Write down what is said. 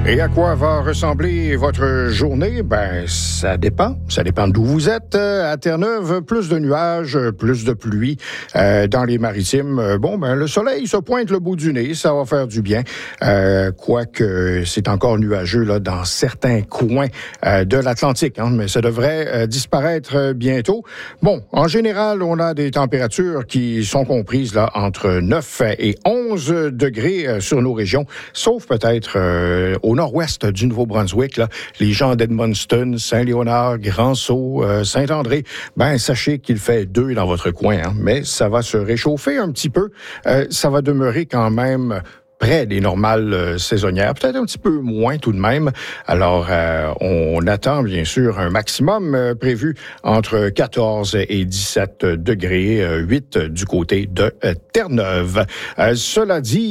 Et à quoi va ressembler votre journée? Ben, ça dépend. Ça dépend d'où vous êtes. À Terre-Neuve, plus de nuages, plus de pluie. Dans les maritimes, le soleil se pointe le bout du nez. Ça va faire du bien. Quoique c'est encore nuageux là, dans certains coins de l'Atlantique. Mais ça devrait disparaître bientôt. Bon, en général, on a des températures qui sont comprises là entre 9 et 11 degrés sur nos régions, sauf peut-être au nord-ouest du Nouveau-Brunswick, là, les gens d'Edmundston, Saint-Léonard, Grand-Sault, Saint-André, sachez qu'il fait 2 dans votre coin, mais ça va se réchauffer un petit peu. Ça va demeurer quand même près des normales saisonnières, peut-être un petit peu moins tout de même. Alors, on attend bien sûr un maximum prévu entre 14 et 17 degrés, 8 du côté de Terre-Neuve. Cela dit,